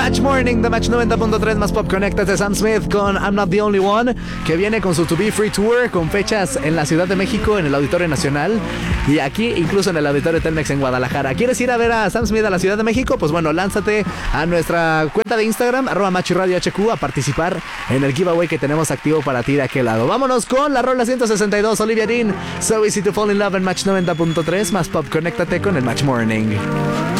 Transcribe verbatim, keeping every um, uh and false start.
Match Morning de Match noventa punto tres más Pop. Conéctate, Sam Smith con I'm Not The Only One, que viene con su To Be Free Tour, con fechas en la Ciudad de México, en el Auditorio Nacional, y aquí incluso en el Auditorio Telmex en Guadalajara. ¿Quieres ir a ver a Sam Smith a la Ciudad de México? Pues bueno, lánzate a nuestra cuenta de Instagram, arroba Match Radio H Q, a participar en el giveaway que tenemos activo para ti de aquel lado. Vámonos con la rola ciento sesenta y dos, Olivia Dean, So Easy to Fall in Love en Match noventa punto tres más Pop. Conéctate con el Match Morning.